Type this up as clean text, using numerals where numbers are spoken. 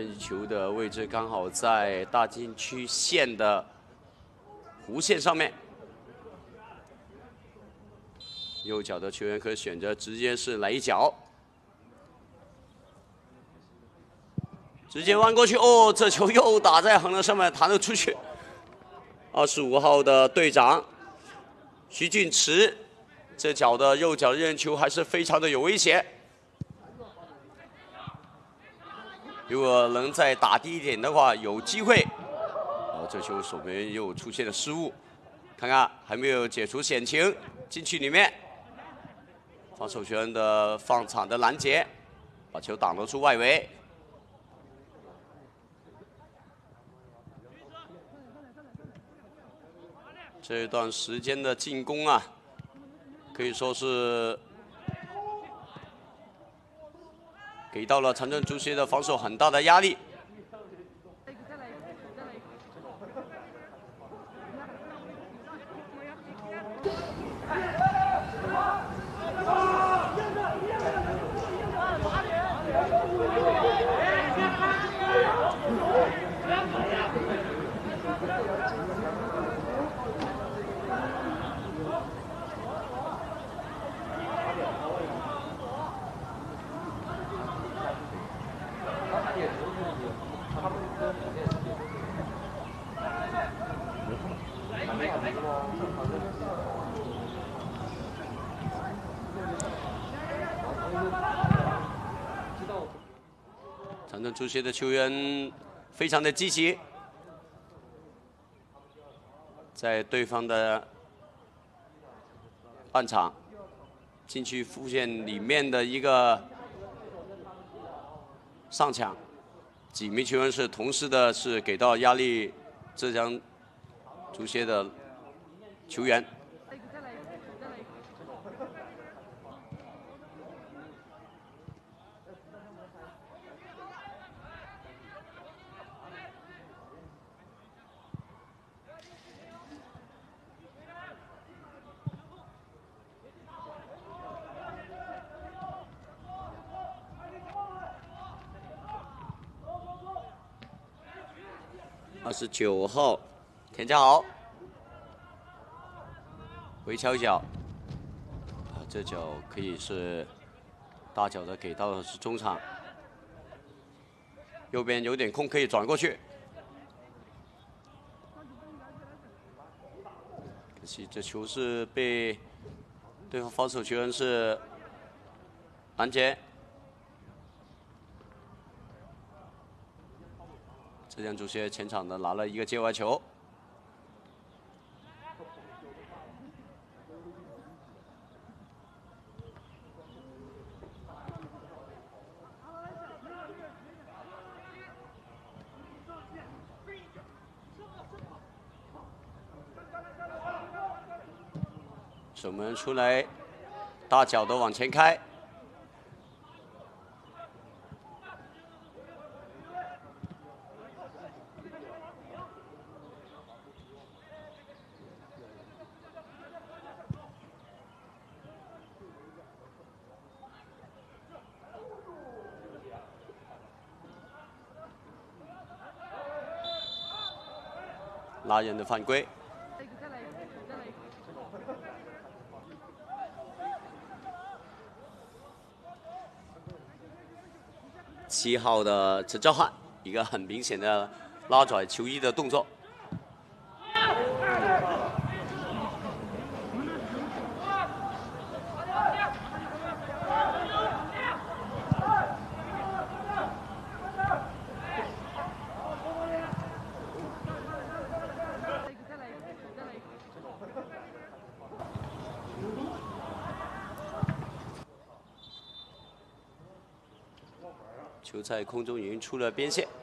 任意球的位置刚好在大禁区线的弧线上面。右脚的球员可以选择直接是来一脚，直接弯过去。哦，这球又打在横梁上面，弹了出去。25号的队长徐俊池，这脚的右脚任意球还是非常的有威胁。 如果能再打低一点的话，有机会。哦，这球守门员又出现了失误，看看还没有解除险情，禁区里面，防守球员的放铲的拦截，把球挡了出外围。这一段时间的进攻啊，可以说是。 给到了长春足协的防守很大的压力。长春足协的球员非常的积极，在对方的半场禁区附线里面的一个上抢，几名球员是同时的是给到压力浙江足协的球员。 29号，田家豪，回敲脚，这脚可以是大脚的，给到的是中场，右边有点空，可以转过去。可惜这球是被对方防守球员是拦截。 浙江足协前场的拿了一个界外球，守门出来，大脚的往前开。 拉人的犯规。7号的陈兆汉，一个很明显的拉拽球衣的动作。球在空中已经出了边线。